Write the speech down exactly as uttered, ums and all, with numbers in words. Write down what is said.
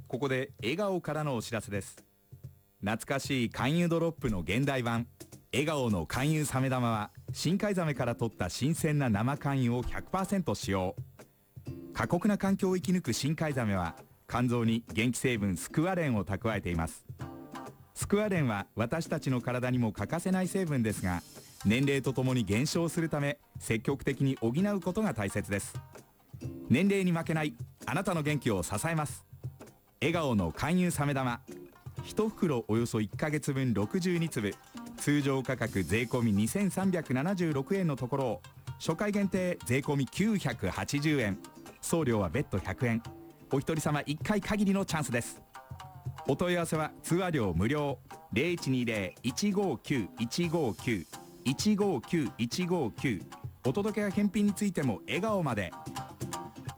ここで笑顔からのお知らせです。懐かしい勧誘ドロップの現代版笑顔の勧誘サメ玉は、深海ザメから取った新鮮な生勧誘を ひゃくパーセント 使用。過酷な環境を生き抜く深海ザメは肝臓に元気成分スクワレンを蓄えています。スクワレンは私たちの体にも欠かせない成分ですが、年齢とともに減少するため積極的に補うことが大切です。年齢に負けないあなたの元気を支えます。笑顔の勧誘サメ玉、いち袋およそいっかげつぶんろくじゅうにつぶ、通常価格税込みにせんさんびゃくななじゅうろくえんのところを初回限定税込みきゅうひゃくはちじゅうえん、送料は別途ひゃくえん。お一人様いっかい限りのチャンスです。お問い合わせは通話料無料 ゼロいちにゼロ いちごきゅう いちごきゅう いちごきゅう いちごきゅう。お届けや返品についても笑顔まで。